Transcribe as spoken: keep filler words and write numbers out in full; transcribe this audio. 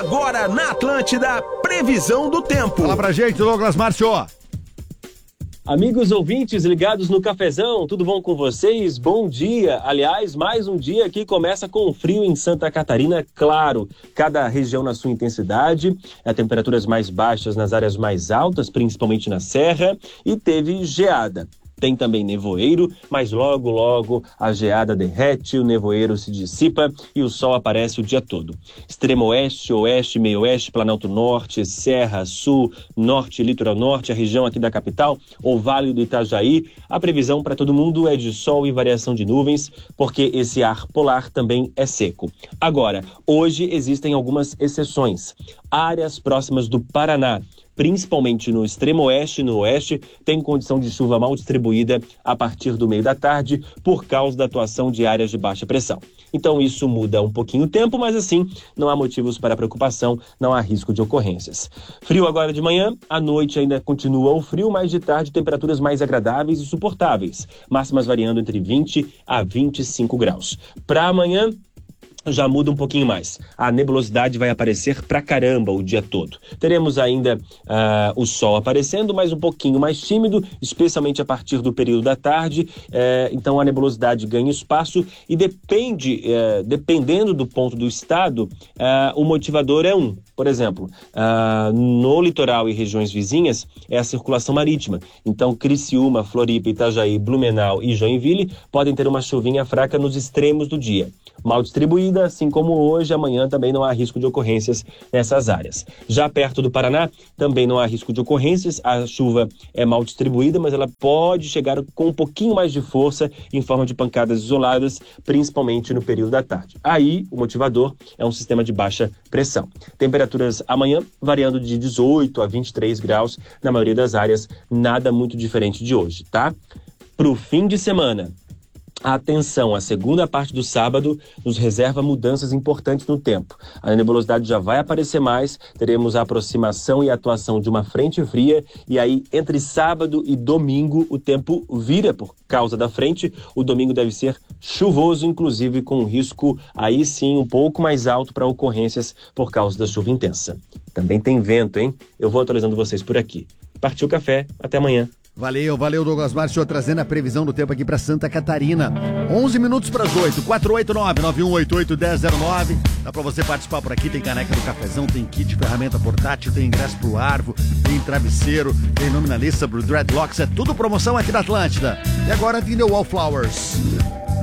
Agora na Atlântida, previsão do tempo. Fala pra gente, Douglas Márcio. Amigos ouvintes ligados no Cafezão, tudo bom com vocês? Bom dia! Aliás, mais um dia que começa com frio em Santa Catarina, claro. Cada região na sua intensidade, temperaturas mais baixas nas áreas mais altas, principalmente na Serra, e teve geada. Tem também nevoeiro, mas logo, logo a geada derrete, o nevoeiro se dissipa e o sol aparece o dia todo. Extremo oeste, oeste, meio oeste, Planalto Norte, Serra, Sul, Norte, Litoral Norte, a região aqui da capital, o Vale do Itajaí. A previsão para todo mundo é de sol e variação de nuvens, porque esse ar polar também é seco. Agora, hoje existem algumas exceções. Áreas próximas do Paraná, principalmente no extremo oeste e no oeste, tem condição de chuva mal distribuída a partir do meio da tarde por causa da atuação de áreas de baixa pressão. Então isso muda um pouquinho o tempo, mas assim, não há motivos para preocupação, não há risco de ocorrências. Frio agora de manhã, à noite ainda continua o frio, mas de tarde temperaturas mais agradáveis e suportáveis, máximas variando entre vinte a vinte e cinco graus. Para amanhã, já muda um pouquinho mais. A nebulosidade vai aparecer pra caramba o dia todo. Teremos ainda uh, o sol aparecendo, mas um pouquinho mais tímido, especialmente a partir do período da tarde. Uh, então a nebulosidade ganha espaço e depende, uh, dependendo do ponto do estado, uh, o motivador é um. Por exemplo, uh, no litoral e regiões vizinhas é a circulação marítima. Então Criciúma, Floripa, Itajaí, Blumenau e Joinville podem ter uma chuvinha fraca nos extremos do dia. Mal distribuída, assim como hoje, amanhã também não há risco de ocorrências nessas áreas. Já perto do Paraná, também não há risco de ocorrências, a chuva é mal distribuída, mas ela pode chegar com um pouquinho mais de força em forma de pancadas isoladas, principalmente no período da tarde. Aí, o motivador é um sistema de baixa pressão. Temperaturas amanhã variando de dezoito a vinte e três graus na maioria das áreas, nada muito diferente de hoje, tá? Pro fim de semana, atenção, a segunda parte do sábado nos reserva mudanças importantes no tempo. A nebulosidade já vai aparecer mais, teremos a aproximação e atuação de uma frente fria, e aí entre sábado e domingo o tempo vira por causa da frente. O domingo deve ser chuvoso, inclusive com um risco aí sim um pouco mais alto para ocorrências por causa da chuva intensa. Também tem vento, hein? Eu vou atualizando vocês por aqui. Partiu o café, até amanhã. Valeu, valeu, Douglas Márcio, trazendo a previsão do tempo aqui para Santa Catarina. onze minutos para as oito, quatro oito nove, nove um oito oito, um zero zero nove. Dá para você participar por aqui, tem caneca do cafezão, tem kit, ferramenta portátil, tem ingresso pro Arvo, tem travesseiro, tem nome na lista pro Dreadlocks, é tudo promoção aqui da Atlântida. E agora, The Wallflowers.